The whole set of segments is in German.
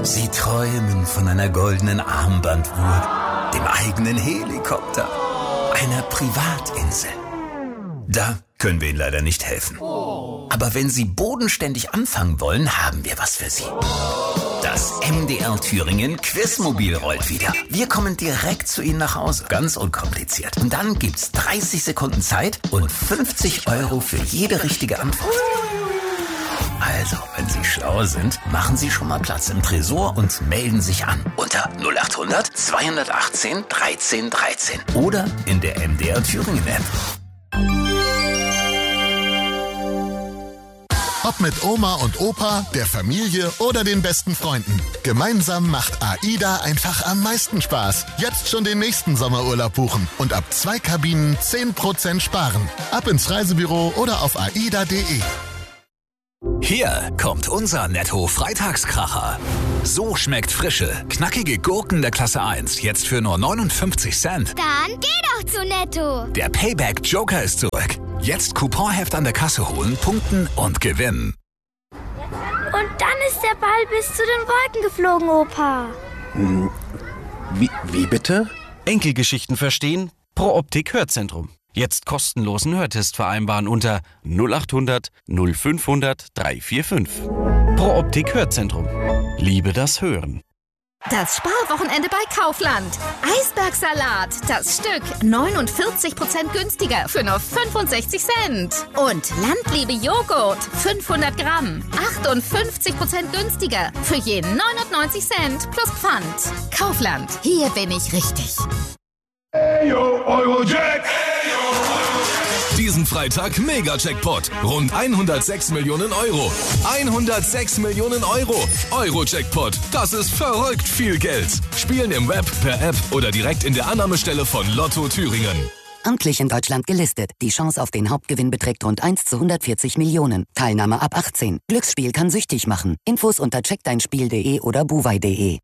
Sie träumen von einer goldenen Armbanduhr, dem eigenen Helikopter, einer Privatinsel. Da können wir Ihnen leider nicht helfen. Aber wenn Sie bodenständig anfangen wollen, haben wir was für Sie. Das MDR Thüringen Quizmobil rollt wieder. Wir kommen direkt zu Ihnen nach Hause. Ganz unkompliziert. Und dann gibt's 30 Sekunden Zeit und 50 € für jede richtige Antwort. Also, wenn Sie schlau sind, machen Sie schon mal Platz im Tresor und melden sich an. Unter 0800 218 13 13. Oder in der MDR Thüringen App. Ob mit Oma und Opa, der Familie oder den besten Freunden. Gemeinsam macht AIDA einfach am meisten Spaß. Jetzt schon den nächsten Sommerurlaub buchen und ab 2 Kabinen 10% sparen. Ab ins Reisebüro oder auf aida.de. Hier kommt unser Netto-Freitagskracher. So schmeckt frische, knackige Gurken der Klasse 1 jetzt für nur 59 Cent. Dann geh doch zu Netto. Der Payback-Joker ist zurück. Jetzt Couponheft an der Kasse holen, punkten und gewinnen. Und dann ist der Ball bis zu den Wolken geflogen, Opa. Wie bitte? Enkelgeschichten verstehen? Pro Optik Hörzentrum. Jetzt kostenlosen Hörtest vereinbaren unter 0800 0500 345. Pro Optik Hörzentrum. Liebe das Hören. Das Sparwochenende bei Kaufland. Eisbergsalat, das Stück 49% günstiger für nur 65 Cent. Und Landliebe Joghurt, 500 Gramm, 58% günstiger für je 99 Cent plus Pfand. Kaufland, hier bin ich richtig. Eyo, Eurojack! Diesen Freitag Mega-Jackpot. Rund 106 Millionen Euro. 106 Millionen Euro. Euro-Jackpot. Das ist verrückt viel Geld. Spielen im Web, per App oder direkt in der Annahmestelle von Lotto Thüringen. Amtlich in Deutschland gelistet. Die Chance auf den Hauptgewinn beträgt rund 1 zu 140 Millionen. Teilnahme ab 18. Glücksspiel kann süchtig machen. Infos unter checkdeinspiel.de oder buwei.de.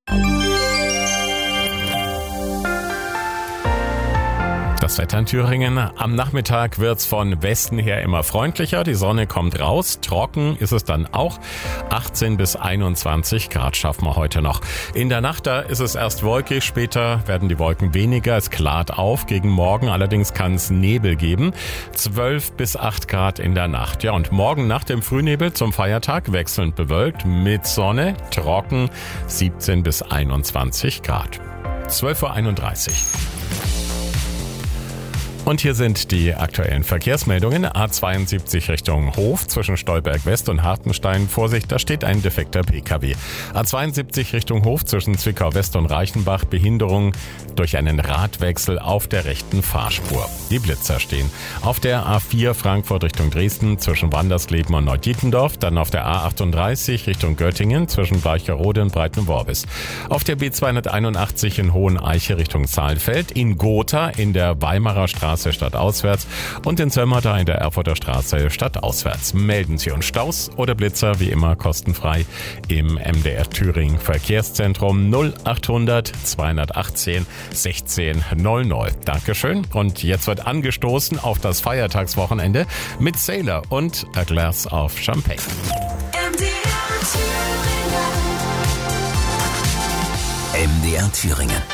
Das Wetter in Thüringen. Am Nachmittag wird's von Westen her immer freundlicher. Die Sonne kommt raus. Trocken ist es dann auch. 18 bis 21 Grad schaffen wir heute noch. In der Nacht, da ist es erst wolkig. Später werden die Wolken weniger. Es klart auf. Gegen Morgen allerdings kann es Nebel geben. 12 bis 8 Grad in der Nacht. Ja, und morgen nach dem Frühnebel zum Feiertag wechselnd bewölkt mit Sonne, trocken 17 bis 21 Grad. 12:31 Uhr. Und hier sind die aktuellen Verkehrsmeldungen. A72 Richtung Hof zwischen Stolberg West und Hartenstein. Vorsicht, da steht ein defekter PKW. A72 Richtung Hof zwischen Zwickau West und Reichenbach. Behinderung durch einen Radwechsel auf der rechten Fahrspur. Die Blitzer stehen. Auf der A4 Frankfurt Richtung Dresden zwischen Wandersleben und Neudietendorf. Dann auf der A38 Richtung Göttingen zwischen Bleicherode und Breitenworbis. Auf der B281 in Hoheneiche Richtung Saalfeld. In Gotha in der Weimarer Straße stadtauswärts und in Sömmerda in der Erfurter Straße stadtauswärts. Melden Sie uns Staus oder Blitzer wie immer kostenfrei im MDR Thüringen Verkehrszentrum 0800 218 16 00. Dankeschön. Und jetzt wird angestoßen auf das Feiertagswochenende mit Sailor und A Glass of Champagne. MDR Thüringen.